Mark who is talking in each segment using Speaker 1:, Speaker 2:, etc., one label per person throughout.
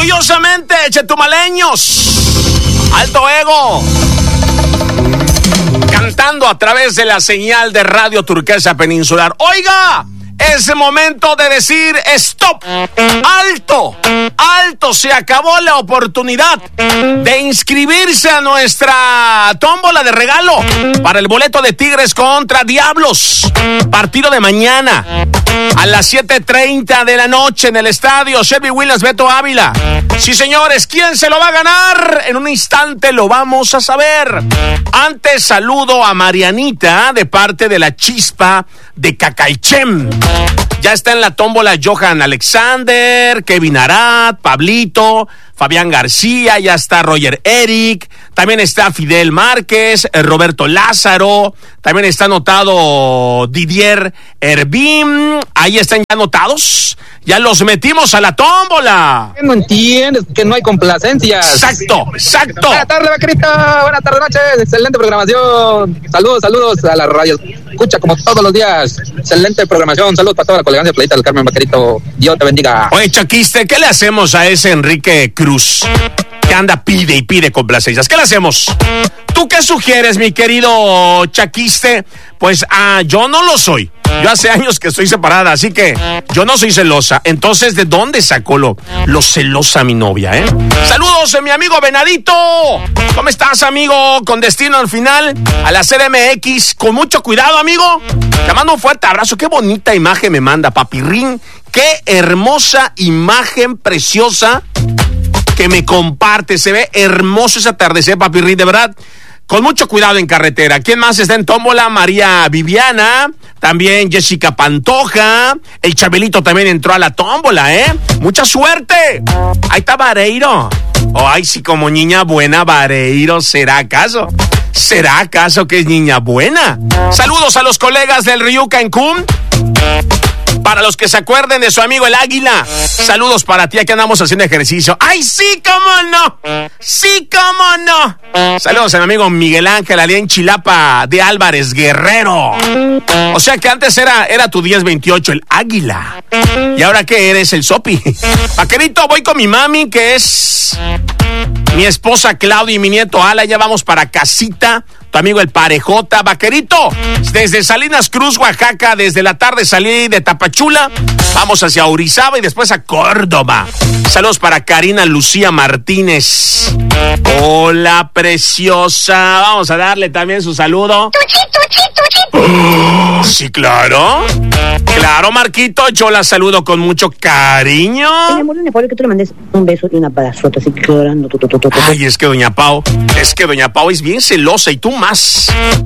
Speaker 1: Orgullosamente, chetumaleños. Alto Ego. Cantando a través de la señal de Radio Turquesa Peninsular. Oiga, es momento de decir stop. Alto, alto, se acabó la oportunidad de inscribirse a nuestra tómbola de regalo para el boleto de Tigres contra Diablos. Partido de mañana a las 7:30 de la noche en el estadio Shelby Williams Beto Ávila. Sí, señores, ¿quién se lo va a ganar? En un instante lo vamos a saber. Antes saludo a Marianita de parte de la Chispa de Cacaychem. Ya está en la tómbola Johan Alexander, Kevin Arad, Pablito, Fabián García, ya está Roger Eric, también está Fidel Márquez, Roberto Lázaro, también está anotado Didier Herbín, ahí están ya anotados, ya los metimos a la tómbola.
Speaker 2: No entiendes que no hay complacencias.
Speaker 1: Exacto.
Speaker 2: Buenas tardes, vaquerita, buenas tardes, noches, excelente programación, saludos a la radio, escucha como todos los días, excelente programación, saludos para toda la colegancia de Playita del Carmen, vaquerito, Dios te bendiga.
Speaker 1: Oye, Chaquiste, ¿qué le hacemos a ese Enrique Cruz que anda pide y pide complacencias? ¿Qué le hacemos? ¿Tú qué sugieres, mi querido Chaquiste? Pues yo no lo soy. Yo hace años que estoy separada, así que yo no soy celosa. Entonces, ¿de dónde sacó lo celosa mi novia, Saludos, mi amigo Venadito. ¿Cómo estás, amigo? Con destino al final a la CDMX. Con mucho cuidado, amigo. Te mando un fuerte abrazo. Qué bonita imagen me manda, Papirrín. Qué hermosa imagen preciosa que me comparte. Se ve hermoso ese atardecer, Papirrín, de verdad. Con mucho cuidado en carretera. ¿Quién más está en tómbola? María Viviana, también Jessica Pantoja, el Chabelito también entró a la tómbola, ¡Mucha suerte! Ahí está Vareiro. Ay, sí, como niña buena, Vareiro, ¿será acaso? ¿Será acaso que es niña buena? Saludos a los colegas del Ryu Cancún. Para los que se acuerden de su amigo el Águila, saludos para ti, aquí andamos haciendo ejercicio. ¡Ay, sí, cómo no! ¡Sí, cómo no! Saludos a mi amigo Miguel Ángel, allá en Chilapa de Álvarez Guerrero. O sea que antes era tu 1028, el Águila. ¿Y ahora qué eres? El Sopi. Vaquerito, voy con mi mami, que es mi esposa Claudia y mi nieto Ala. Ya vamos para casita. Tu amigo el Parejota. Vaquerito, desde Salinas Cruz, Oaxaca, desde la tarde salí de Tapachula, vamos hacia Orizaba y después a Córdoba. Saludos para Karina Lucía Martínez. Hola, preciosa. Vamos a darle también su saludo. Sí, claro. Claro, Marquito, yo la saludo con mucho cariño.
Speaker 3: Mi amor, doña Pau, que tú le mandes un beso y una abrazota, así que llorando.
Speaker 1: Ay, es que doña Pau es bien celosa y tú más.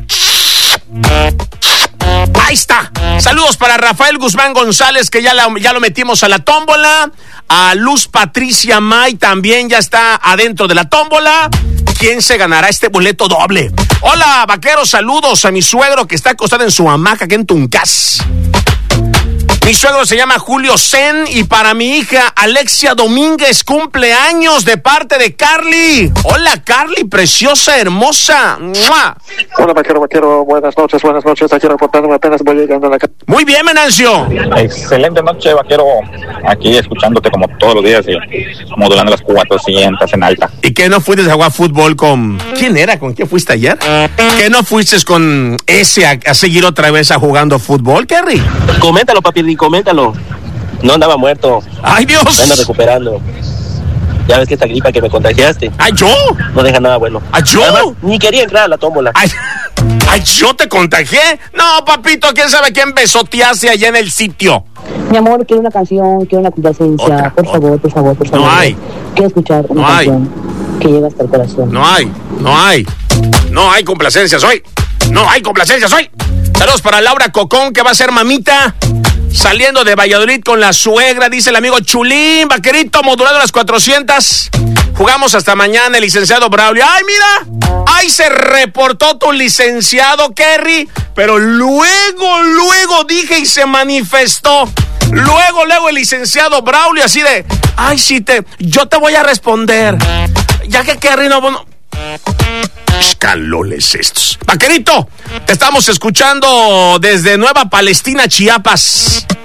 Speaker 1: Ahí está. Saludos para Rafael Guzmán González, que ya lo metimos a la tómbola. A Luz Patricia May también ya está adentro de la tómbola. ¿Quién se ganará este boleto doble? Hola, vaqueros, saludos a mi suegro que está acostado en su hamaca aquí en Tuncás. Mi suegro se llama Julio Sen y para mi hija Alexia Domínguez cumpleaños de parte de Carly. Hola, Carly, preciosa, hermosa. ¡Mua!
Speaker 4: Hola, vaquero, buenas noches, aquí reportándome, apenas voy llegando a la casa.
Speaker 1: Muy bien, Menancio.
Speaker 4: Excelente noche, vaquero, aquí escuchándote como todos los días y modulando las 400 en alta.
Speaker 1: ¿Y qué no fuiste a jugar fútbol con... ¿Quién era? ¿Con quién fuiste ayer? ¿Qué no fuiste con ese a seguir otra vez a jugando fútbol, Kerry?
Speaker 5: Coméntalo, papi, coméntalo. No andaba muerto.
Speaker 1: ¡Ay, Dios!
Speaker 5: Me ando recuperando. Ya ves que esta gripa que me contagiaste.
Speaker 1: ¡Ay, yo!
Speaker 5: No deja nada bueno.
Speaker 1: ¡Ay, yo!
Speaker 5: Además, ni quería entrar a la tómbola.
Speaker 1: ¡Ay, yo te contagié! No, papito, ¿quién sabe quién besoteaste allá en el sitio?
Speaker 3: Mi amor, quiero una canción, quiero una complacencia. Por favor.
Speaker 1: No hay.
Speaker 3: Quiero escuchar una canción que llega hasta el corazón.
Speaker 1: No hay complacencias hoy. No hay complacencias hoy. Saludos para Laura Cocón, que va a ser mamita. Saliendo de Valladolid con la suegra, dice el amigo Chulín, vaquerito, modulado a las 400. Jugamos hasta mañana, el licenciado Braulio. ¡Ay, mira! ¡Ay, se reportó tu licenciado, Kerry! Pero luego dije y se manifestó. Luego el licenciado Braulio así de... ¡Ay, sí, yo te voy a responder! Ya que Kerry no... Escaloles estos. Vaquerito, te estamos escuchando desde Nueva Palestina, Chiapas.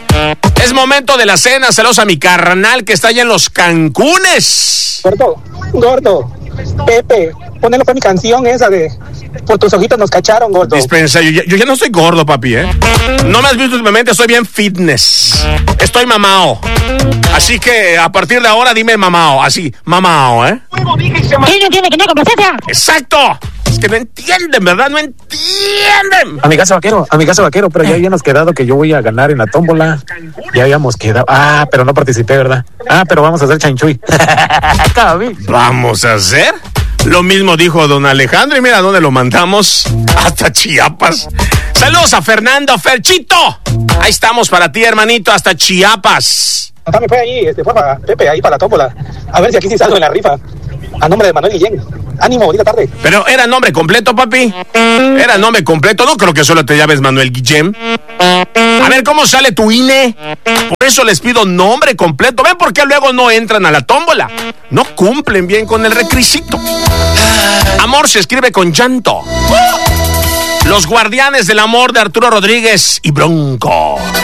Speaker 1: Es momento de la cena. Saludos a mi carnal que está allá en los Cancunes.
Speaker 6: Gordo, Pepe, ponelo para mi canción esa de Por tus ojitos nos cacharon, gordo.
Speaker 1: Dispensa, yo ya no estoy gordo, papi, ¿eh? No me has visto últimamente, estoy bien fitness. Estoy mamao. Así que a partir de ahora dime mamao, así, mamao, ¿eh?
Speaker 3: ¿Quién no tiene que tener complacencia?
Speaker 1: ¡Exacto! Es que no entienden, ¿verdad? No entienden.
Speaker 7: Amigazo vaquero, pero ya habíamos quedado que yo voy a ganar en la tómbola. Ya habíamos quedado. Pero no participé, ¿verdad? Pero vamos a hacer chanchuy.
Speaker 1: ¿Vamos a hacer? Lo mismo dijo don Alejandro y mira dónde lo mandamos. Hasta Chiapas. Saludos a Fernando Ferchito. Ahí estamos para ti, hermanito, hasta Chiapas.
Speaker 6: Papá me fue ahí, fue para Pepe, ahí para la tómbola. A ver si aquí sí salgo en la rifa. A nombre de Manuel Guillén. Ánimo, bonita tarde.
Speaker 1: Pero era nombre completo, papi. Era nombre completo. No creo que solo te llames Manuel Guillén. A ver, ¿cómo sale tu INE? Por eso les pido nombre completo. ¿Ven por qué luego no entran a la tómbola? No cumplen bien con el requisito. Amor se escribe con llanto. Los Guardianes del Amor de Arturo Rodríguez y Bronco.